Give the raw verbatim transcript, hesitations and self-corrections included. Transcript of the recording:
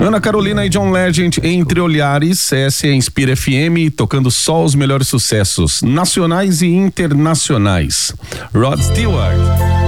Ana Carolina e John Legend, Entre Olhares. Essa é a Inspira F M, tocando só os melhores sucessos nacionais e internacionais. Rod Stewart.